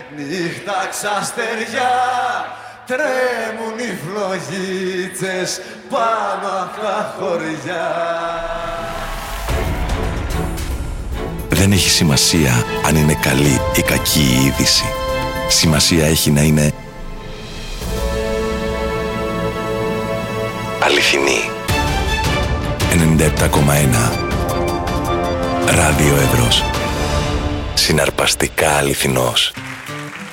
Νύχτα ξαστεριά, τρέμουν οι φλογίτσες πάνω απ' τα χωριά. Δεν έχει σημασία αν είναι καλή ή κακή η είδηση. Σημασία έχει να είναι αληθινή. 97,1 Ράδιο Εύρος. Συναρπαστικά αληθινός.